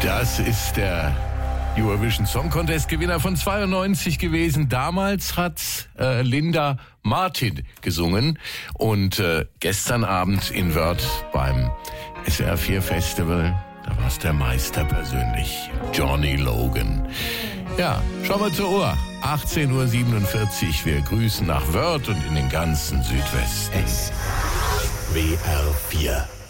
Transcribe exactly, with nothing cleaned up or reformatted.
Das ist der Eurovision Song Contest Gewinner von zweiundneunzig gewesen. Damals hat äh, Linda Martin gesungen und äh, gestern Abend in Wörth beim S R vier Festival, da war es der Meister persönlich, Johnny Logan. Ja, schauen wir zur Uhr. achtzehn Uhr siebenundvierzig. Wir grüßen nach Wörth und in den ganzen Südwesten. S W R vier